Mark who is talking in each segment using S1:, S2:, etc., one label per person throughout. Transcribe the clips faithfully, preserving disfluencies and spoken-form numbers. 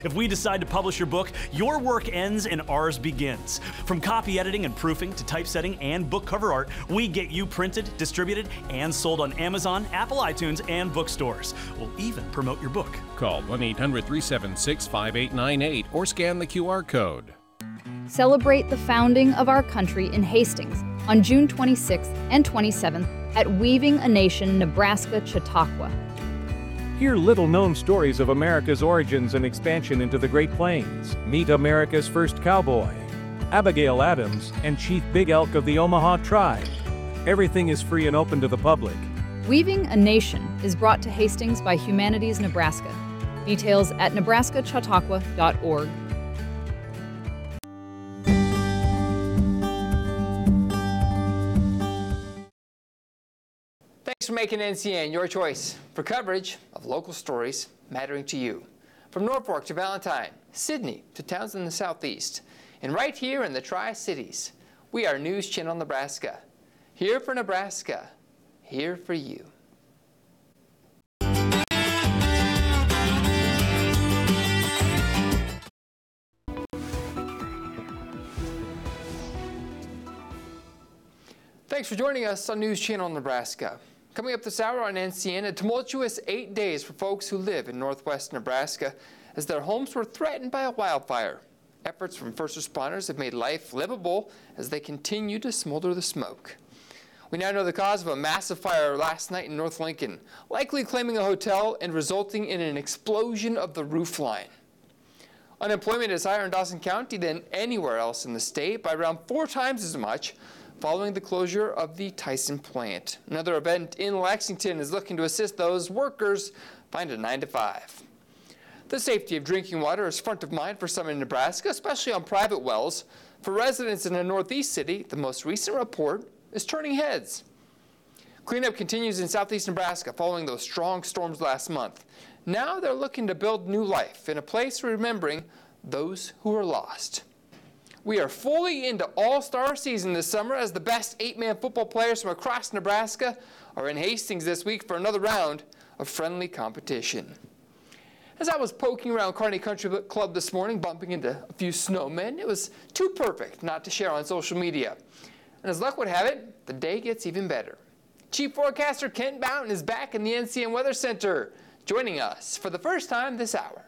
S1: If we decide to publish your book, your work ends and ours begins. From copy editing and proofing to typesetting and book cover art, we get you printed, distributed, and sold on Amazon, Apple iTunes, and bookstores. We'll even promote your book.
S2: Call one eight hundred, three seven six, five eight nine eight or scan the Q R code.
S3: Celebrate the founding of our country in Hastings on June twenty-sixth and twenty-seventh at Weaving a Nation, Nebraska, Chautauqua.
S4: Hear little-known stories of America's origins and expansion into the Great Plains. Meet America's first cowboy, Abigail Adams, and Chief Big Elk of the Omaha Tribe. Everything is free and open to the public.
S3: Weaving a Nation is brought to Hastings by Humanities Nebraska. Details at nebraska chautauqua dot org.
S5: Thanks for making N C N your choice for coverage of local stories mattering to you. From Norfolk to Valentine, Sydney to towns in the southeast, and right here in the Tri-Cities, we are News Channel Nebraska. Here for Nebraska, here for you. Thanks for joining us on News Channel Nebraska. Coming up this hour on N C N, a tumultuous eight days for folks who live in northwest Nebraska as their homes were threatened by a wildfire. Efforts from first responders have made life livable as they continue to smolder the smoke. We now know the cause of a massive fire last night in North Lincoln, likely claiming a hotel and resulting in an explosion of the roof line. Unemployment is higher in Dawson County than anywhere else in the state by around four times as much, following the closure of the Tyson plant. Another event in Lexington is looking to assist those workers find a nine to five. The safety of drinking water is front of mind for some in Nebraska, especially on private wells. For residents in a northeast city, the most recent report is turning heads. Cleanup continues in southeast Nebraska following those strong storms last month. Now they're looking to build new life in a place remembering those who were lost. We are fully into all-star season this summer as the best eight-man football players from across Nebraska are in Hastings this week for another round of friendly competition. As I was poking around Kearney Country Club this morning, bumping into a few snowmen, it was too perfect not to share on social media. And as luck would have it, the day gets even better. Chief Forecaster Kent Boughton is back in the N C N Weather Center, joining us for the first time this hour.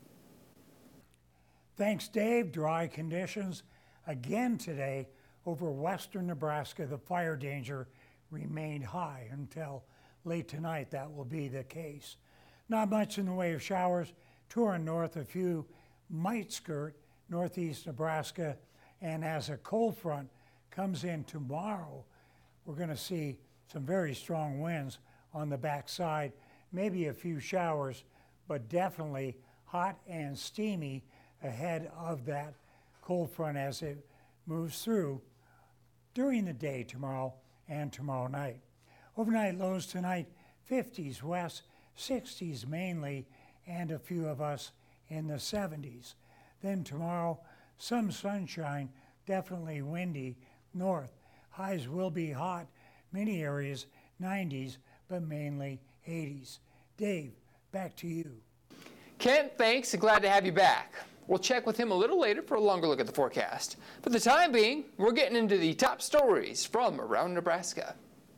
S6: Thanks, Dave. Dry conditions again today over western Nebraska. The fire danger remained high until late tonight. That will be the case. Not much in the way of showers to our north. A few might skirt northeast Nebraska. And as a cold front comes in tomorrow, we're going to see some very strong winds on the backside. Maybe a few showers, but definitely hot and steamy ahead of that cold front as it moves through during the day tomorrow and tomorrow night. Overnight lows tonight, fifties west, sixties mainly, and a few of us in the seventies. Then tomorrow, some sunshine, definitely windy north. Highs will be hot, many areas nineties, but mainly eighties. Dave, back to you.
S5: Kent, thanks, and glad to have you back. We'll check with him a little later for a longer look at the forecast. For the time being, we're getting into the top stories from around Nebraska.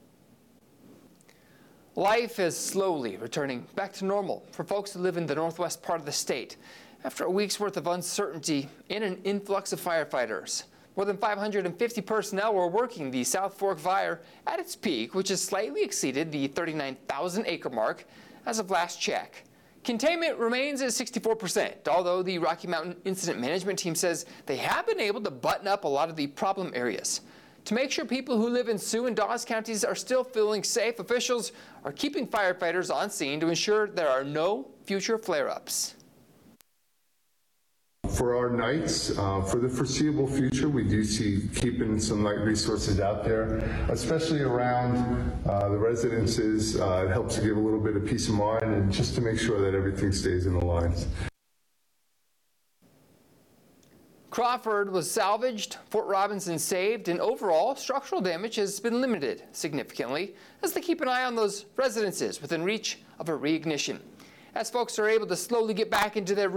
S5: Life is slowly returning back to normal for folks who live in the northwest part of the state after a week's worth of uncertainty and an influx of firefighters. More than five hundred fifty personnel were working the South Fork fire at its peak, which has slightly exceeded the thirty-nine thousand acre mark as of last check. Containment remains at sixty-four percent, although the Rocky Mountain Incident Management Team says they have been able to button up a lot of the problem areas. To make sure people who live in Sioux and Dawes counties are still feeling safe, officials are keeping firefighters on scene to ensure there are no future flare-ups.
S7: For our nights, uh, for the foreseeable future, we do see keeping some night resources out there, especially around uh, the residences. Uh, it helps to give a little bit of peace of mind and just to make sure that everything stays in the lines.
S5: Crawford was salvaged, Fort Robinson saved, and overall structural damage has been limited significantly as they keep an eye on those residences within reach of a reignition. As folks are able to slowly get back into their